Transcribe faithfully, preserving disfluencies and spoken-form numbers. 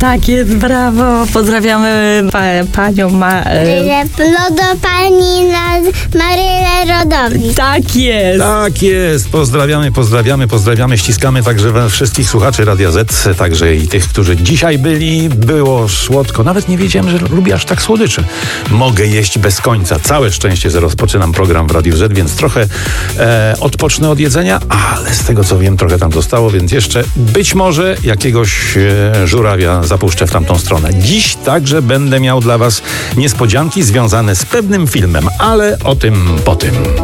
Tak jest, brawo. Pozdrawiamy pa, panią Ma... e, Lodopani Marylę Rodowicz. Tak jest. Tak jest, pozdrawiamy, pozdrawiamy, pozdrawiamy, ściskamy także wszystkich słuchaczy Radia Z, także i tych, którzy dzisiaj byli. Było słodko, nawet nie wiedziałem, że lubię aż tak słodyczy. Mogę jeść bez końca. Całe szczęście, że rozpoczynam program w Radiu Z, więc trochę e, odpocznę od jedzenia, ale z tego co wiem, trochę tam zostało, więc jeszcze być może jakiegoś e, żurawia zapuszczę w tamtą stronę. Dziś także będę miał dla was niespodzianki związane z pewnym filmem, ale o tym po tym.